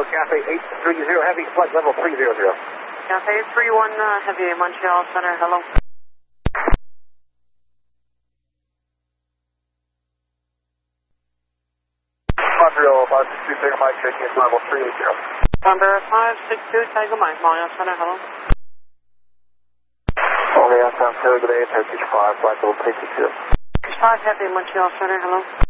Cafe 830 Heavy, flight level 300. Cafe 831 Heavy, Montreal Center, hello. Montreal 562, Tiger Mike, taking level 380. Number 562, Tiger Mike, Montreal Center, hello. Okay, I'm Tiger, good day, Turkish 5, flight level 362. Turkish 5 Heavy, Montreal Center, hello.